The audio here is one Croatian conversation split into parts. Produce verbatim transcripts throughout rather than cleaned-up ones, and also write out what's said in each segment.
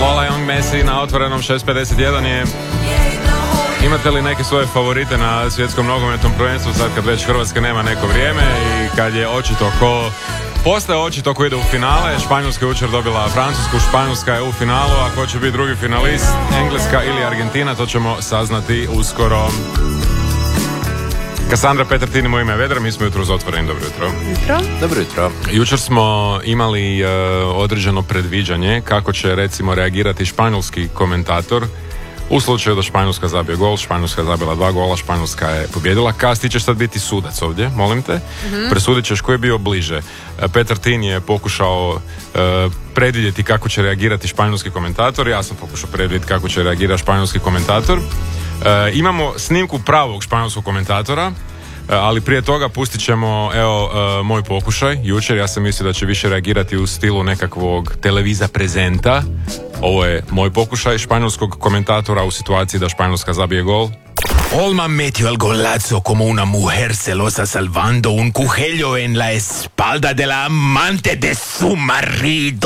Lola Young Messi na otvorenom šest pedeset jedan je. Imate li neke svoje favorite na svjetskom nogometnom prvenstvu sad kad već Hrvatska nema neko vrijeme i kad je očito ko postaje očito ko ide u finale? Španjolska je jučer dobila Francusku, Španjolska je u finalu, a ko će biti drugi finalist, Engleska ili Argentina, to ćemo saznati uskoro. Kassandra Petertin, moje ime je Vedra, mi smo jutro otvoreni. Dobro jutro. Jutro. Dobro jutro. Jučer smo imali uh, određeno predviđanje kako će recimo reagirati španjolski komentator u slučaju da Španjolska zabije gol. Španjolska je zabila dva gola, Španjolska je pobjedila. Kas, ti ćeš sad biti sudac ovdje, molim te. Mm-hmm. Presudit ćeš ko je bio bliže. Petar Tin je pokušao uh, predvidjeti kako će reagirati španjolski komentator. Ja sam pokušao predvidjeti kako će reagirati španjolski komentator. Uh, imamo snimku pravog španjolskog komentatora, uh, ali prije toga pustit ćemo evo, uh, moj pokušaj. Jučer ja sam mislio da će više reagirati u stilu nekakvog televiza prezenta. Ovo je moj pokušaj španjolskog komentatora u situaciji da Španjolska zabije gol. Olma metió el golazo como una mujer celosa salvando un cugello en la espalda de la amante de su marido.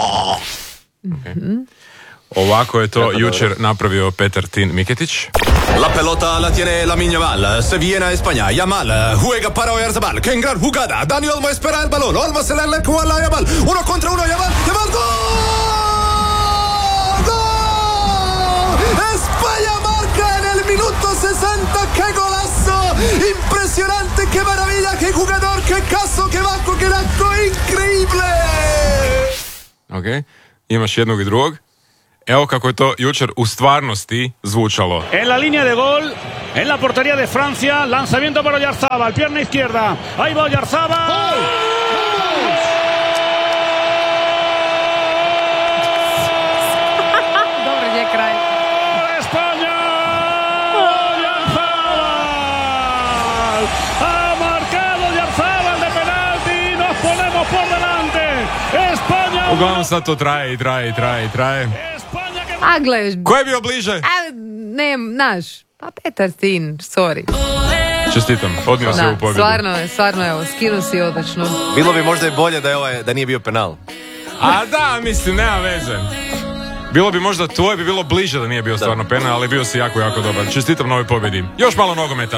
Okay. Ovako je to jučer napravio Petar Tin Miketić. La pelota la tiene Lamine Yamal, se viene a España, Yamal juega para Oyarzabal, que en gran jugada, Dani Olmo espera el balón, Olmo se le acerca a Yamal, uno contra uno, Yamal, Yamal, gol, gol, España marca en el minuto sesenta, qué golazo, impresionante, qué maravilla, qué jugador, qué caso, qué banco, qué acto, increíble. Ok, imaš jednog i drugog. Evo kako je to jučer u stvarnosti zvučalo. En la línea de gol, en la portería de Francia, lanzamiento para Oyarzabal, pierna izquierda. Ahí va Oyarzabal. ¡Gol! Dobro je kraj. España! Oyarzabal! Ha marcado Oyarzabal de penalti. Nos ponemos por delante. España. Uglavnom sad to traje i traje i traje i traje. A gle, Ko je bio bliže? a, ne, naš, pa Petar Tin, sorry. Čestitam, odnio se Da, u pobjedu. stvarno je, stvarno evo, skinu si odlično. Bilo bi možda i bolje da je ovaj, da nije bio penal. A da, mislim, nema veze. Bilo bi možda tvoje bi bilo bliže da nije bio stvarno penal, ali bio si jako, jako dobar. Čestitam na ovoj pobjedi. Još malo nogometa.